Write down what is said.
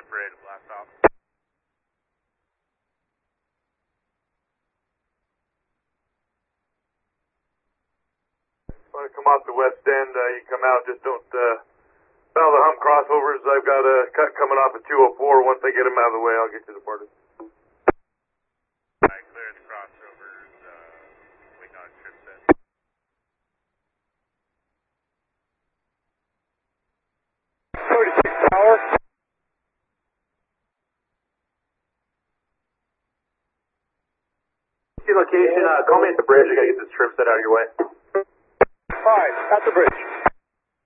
Red Parade, blast off. Want to come off the west end, you come out, just don't foul the hump crossovers. I've got a cut coming off at 204. Once I get them out of the way, I'll get you the party. Alright, clear the crossovers, waiting on trip set. Tower. See location, call me at the bridge. I gotta get this trip set out of your way. 5, at the bridge.